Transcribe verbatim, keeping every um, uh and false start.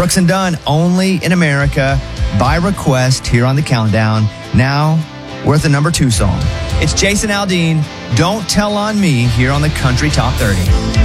Brooks and Dunn, Only in America, by request here on the countdown. Now, we're at the number two song. It's Jason Aldean, Don't Tell on Me, here on the Country Top thirty.